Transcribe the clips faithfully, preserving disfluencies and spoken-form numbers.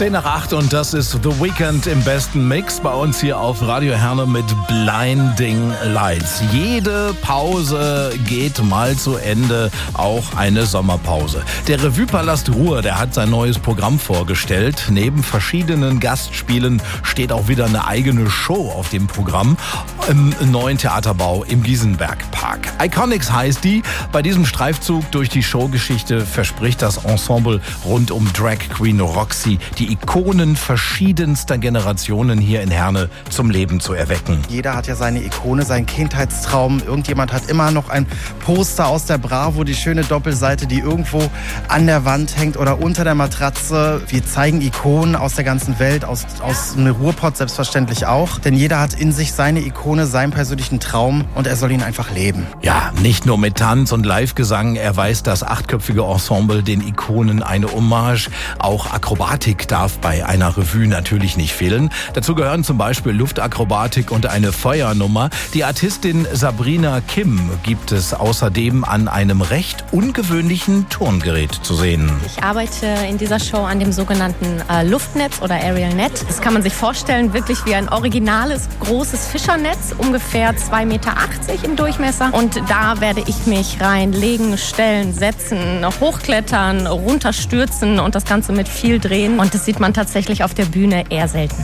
zehn nach acht und das ist The Weeknd im besten Mix bei uns hier auf Radio Herne mit Blinding Lights. Jede Pause geht mal zu Ende, auch eine Sommerpause. Der Revue-Palast Ruhr, der hat sein neues Programm vorgestellt. Neben verschiedenen Gastspielen steht auch wieder eine eigene Show auf dem Programm im neuen Theaterbau im Giesenberg-Park. Iconics heißt die. Bei diesem Streifzug durch die Showgeschichte verspricht das Ensemble rund um Drag Queen Roxy die Ikonen verschiedenster Generationen hier in Herne zum Leben zu erwecken. Jeder hat ja seine Ikone, seinen Kindheitstraum. Irgendjemand hat immer noch ein Poster aus der Bravo, die schöne Doppelseite, die irgendwo an der Wand hängt oder unter der Matratze. Wir zeigen Ikonen aus der ganzen Welt, aus, aus dem Ruhrpott selbstverständlich auch. Denn jeder hat in sich seine Ikone, seinen persönlichen Traum und er soll ihn einfach leben. Ja, nicht nur mit Tanz und Live-Gesang erweist das achtköpfige Ensemble den Ikonen eine Hommage. Auch Akrobatik darf bei einer Revue natürlich nicht fehlen. Dazu gehören zum Beispiel Luftakrobatik und eine Feuernummer. Die Artistin Sabrina Kim gibt es außerdem an einem recht ungewöhnlichen Turngerät zu sehen. Ich arbeite in dieser Show an dem sogenannten äh, Luftnetz oder Aerial Net. Das kann man sich vorstellen, wirklich wie ein originales, großes Fischernetz, ungefähr zwei Meter achtzig im Durchmesser. Und da werde ich mich reinlegen, stellen, setzen, hochklettern, runterstürzen und das Ganze mit viel Drehen. Und das sieht man tatsächlich auf der Bühne eher selten.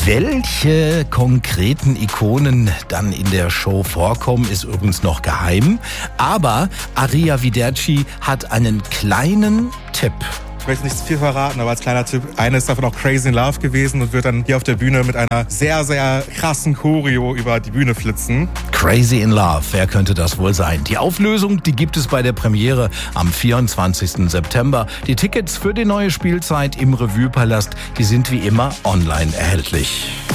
Welche konkreten Ikonen dann in der Show vorkommen, ist übrigens noch geheim. Aber Aria Viderci hat einen kleinen Tipp. Ich möchte nicht zu viel verraten, aber als kleiner Tipp, eine ist davon auch Crazy in Love gewesen und wird dann hier auf der Bühne mit einer sehr, sehr krassen Choreo über die Bühne flitzen. Crazy in Love, wer könnte das wohl sein? Die Auflösung, die gibt es bei der Premiere am vierundzwanzigsten September. Die Tickets für die neue Spielzeit im Revue-Palast, die sind wie immer online erhältlich.